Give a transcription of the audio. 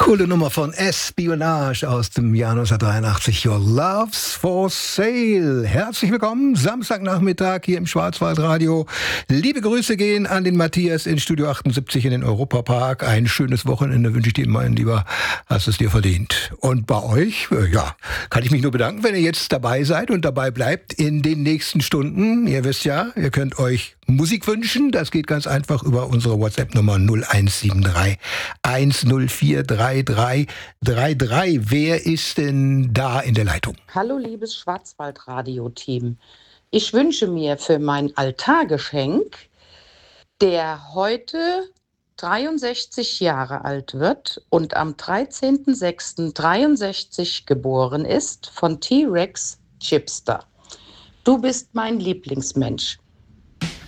Coole Nummer von Espionage aus dem Jahr 1983. Your Love's for Sale. Herzlich willkommen, Samstagnachmittag hier im Schwarzwaldradio. Liebe Grüße gehen an den Matthias in Studio 78 in den Europapark. Ein schönes Wochenende wünsche ich dir, mein Lieber. Hast es dir verdient. Und bei euch, kann ich mich nur bedanken, wenn ihr jetzt dabei seid und dabei bleibt in den nächsten Stunden. Ihr wisst ja, ihr könnt euch Musik wünschen. Das geht ganz einfach über unsere WhatsApp-Nummer 0173 104 3333. Wer ist denn da in der Leitung? Hallo liebes Schwarzwaldradio-Team. Ich wünsche mir für mein Altargeschenk, der heute 63 Jahre alt wird und am 13.06.63 geboren ist, von T-Rex Chipster. Du bist mein Lieblingsmensch.